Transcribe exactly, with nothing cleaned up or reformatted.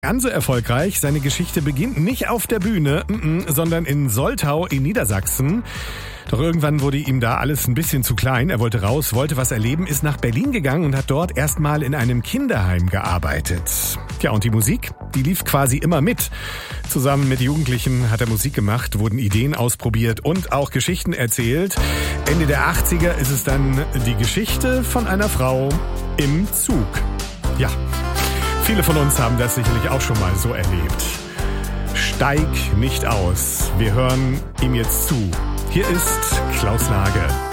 Ganz so erfolgreich. Seine Geschichte beginnt nicht auf der Bühne, mm, sondern in Soltau in Niedersachsen. Doch irgendwann wurde ihm da alles ein bisschen zu klein. Er wollte raus, wollte was erleben, ist nach Berlin gegangen und hat dort erstmal in einem Kinderheim gearbeitet. Tja, und die Musik, die lief quasi immer mit. Zusammen mit Jugendlichen hat er Musik gemacht, wurden Ideen ausprobiert und auch Geschichten erzählt. Ende der achtziger ist es dann die Geschichte von einer Frau im Zug. Ja. Viele von uns haben das sicherlich auch schon mal so erlebt. Steig nicht aus. Wir hören ihm jetzt zu. Hier ist Klaus Lage.